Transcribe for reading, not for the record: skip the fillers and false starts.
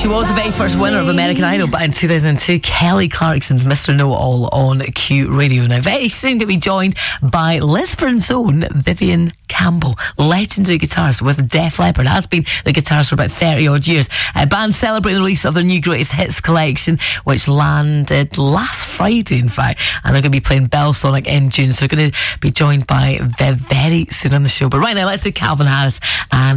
She was the very first winner of American Idol, but in 2002, Kelly Clarkson's Mr. Know-It-All on Q Radio. Now, very soon to be joined by Lisbon's own Vivian Campbell, legendary guitarist with Def Leppard, has been the guitarist for about 30 odd years. Band celebrating the release of their new greatest hits collection, which landed last Friday, in fact, and they're going to be playing Belsonic in June, so they're going to be joined by Viv very soon on the show. But right now, let's do Calvin Harris and